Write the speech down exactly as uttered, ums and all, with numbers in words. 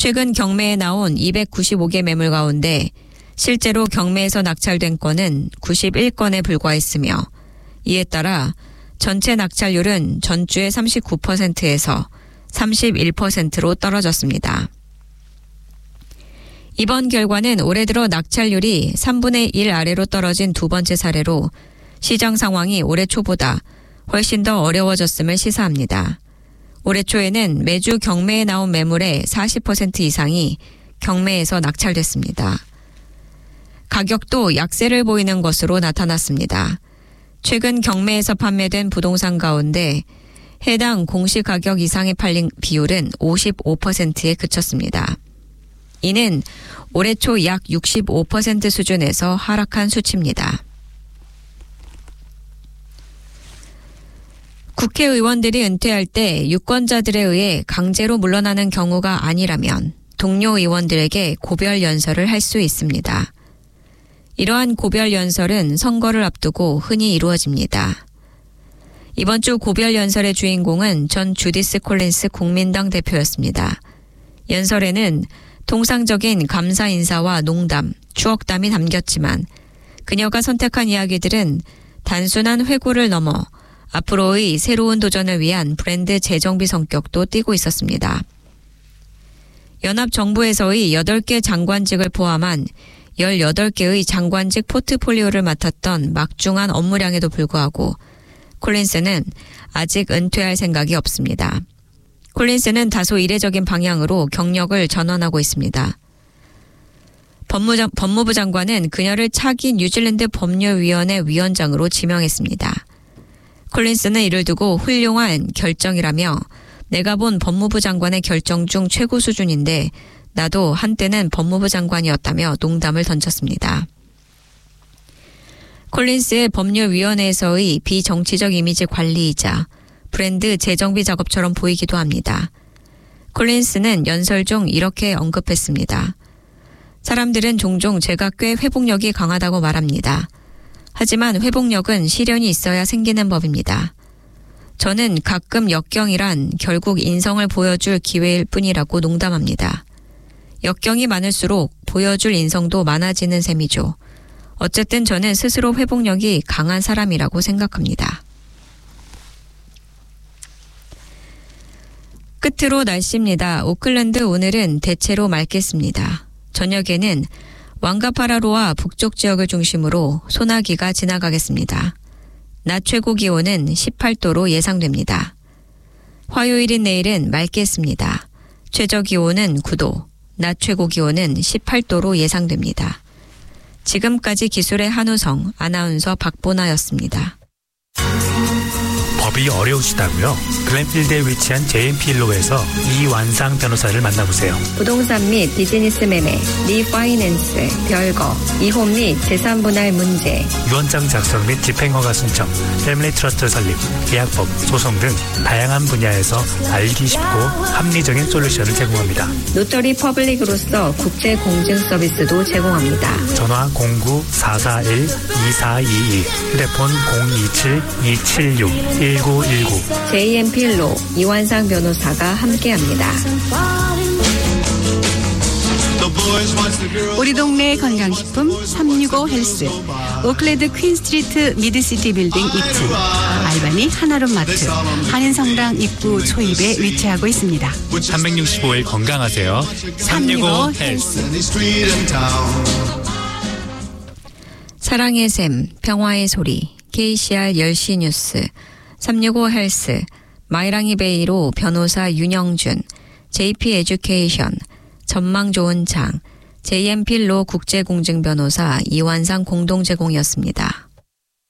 최근 경매에 나온 이백구십오 개 매물 가운데 실제로 경매에서 낙찰된 건은 구십일 건에 불과했으며 이에 따라 전체 낙찰률은 전주의 삼십구 퍼센트에서 삼십일 퍼센트로 떨어졌습니다. 이번 결과는 올해 들어 낙찰률이 삼분의 일 아래로 떨어진 두 번째 사례로 시장 상황이 올해 초보다 훨씬 더 어려워졌음을 시사합니다. 올해 초에는 매주 경매에 나온 매물의 사십 퍼센트 이상이 경매에서 낙찰됐습니다. 가격도 약세를 보이는 것으로 나타났습니다. 최근 경매에서 판매된 부동산 가운데 해당 공시가격 이상에 팔린 비율은 오십오 퍼센트에 그쳤습니다. 이는 올해 초 약 육십오 퍼센트 수준에서 하락한 수치입니다. 국회의원들이 은퇴할 때 유권자들에 의해 강제로 물러나는 경우가 아니라면 동료 의원들에게 고별 연설을 할 수 있습니다. 이러한 고별 연설은 선거를 앞두고 흔히 이루어집니다. 이번 주 고별 연설의 주인공은 전 주디스 콜린스 국민당 대표였습니다. 연설에는 통상적인 감사 인사와 농담, 추억담이 담겼지만 그녀가 선택한 이야기들은 단순한 회고를 넘어 앞으로의 새로운 도전을 위한 브랜드 재정비 성격도 띠고 있었습니다. 연합정부에서의 여덟 개 장관직을 포함한 열여덟 개의 장관직 포트폴리오를 맡았던 막중한 업무량에도 불구하고 콜린스는 아직 은퇴할 생각이 없습니다. 콜린스는 다소 이례적인 방향으로 경력을 전환하고 있습니다. 법무장, 법무부 장관은 그녀를 차기 뉴질랜드 법률위원회 위원장으로 지명했습니다. 콜린스는 이를 두고 훌륭한 결정이라며 내가 본 법무부 장관의 결정 중 최고 수준인데 나도 한때는 법무부 장관이었다며 농담을 던졌습니다. 콜린스의 법률위원회에서의 비정치적 이미지 관리이자 브랜드 재정비 작업처럼 보이기도 합니다. 콜린스는 연설 중 이렇게 언급했습니다. 사람들은 종종 제가 꽤 회복력이 강하다고 말합니다. 하지만 회복력은 시련이 있어야 생기는 법입니다. 저는 가끔 역경이란 결국 인성을 보여줄 기회일 뿐이라고 농담합니다. 역경이 많을수록 보여줄 인성도 많아지는 셈이죠. 어쨌든 저는 스스로 회복력이 강한 사람이라고 생각합니다. 끝으로 날씨입니다. 오클랜드 오늘은 대체로 맑겠습니다. 저녁에는 왕가파라로와 북쪽 지역을 중심으로 소나기가 지나가겠습니다. 낮 최고 기온은 십팔 도로 예상됩니다. 화요일인 내일은 맑겠습니다. 최저 기온은 구 도, 낮 최고 기온은 십팔 도로 예상됩니다. 지금까지 기술의 한우성 아나운서 박보나였습니다. 법이 어려우시다고요? 글렌필드에 위치한 제이엠필로에서 이완상 변호사를 만나보세요. 부동산 및 비즈니스 매매, 리파이낸스, 별거, 이혼 및 재산 분할 문제, 유언장 작성 및 집행허가 신청, 패밀리 트러스트 설립, 계약법, 소송 등 다양한 분야에서 알기 쉽고 합리적인 솔루션을 제공합니다. 노터리 퍼블릭으로서 국제 공증 서비스도 제공합니다. 전화 공구 사사일 이사이이, 휴대폰 공이칠 이칠육 일구일구. 제이엠필로 이완상 변호사가 함께합니다. 우리 동네 건강식품 삼육오 헬스, 오클랜드 퀸스트리트 미드시티 빌딩 이 층, 알바니 하나룸 마트, 한인성당 입구 초입에 위치하고 있습니다. 삼백육십오 일 건강하세요. 삼육오 헬스. 사랑의 샘, 평화의 소리, 케이씨알 열 시 뉴스, 삼육오 헬스, 마이랑이 베이로 변호사 윤영준, 제이피 에듀케이션, 전망 좋은 장, 제이엠필로 국제공증 변호사 이완상 공동 제공이었습니다.